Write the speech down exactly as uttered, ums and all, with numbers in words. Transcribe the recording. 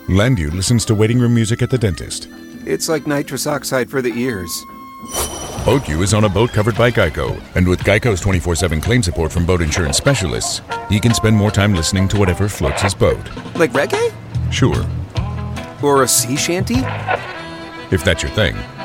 Landu listens to waiting room music at the dentist. It's like nitrous oxide for the ears. BoatU is on a boat covered by Geico, and with Geico's twenty-four seven claim support from boat insurance specialists, he can spend more time listening to whatever floats his boat. Like reggae? Sure. Or a sea shanty? If that's your thing.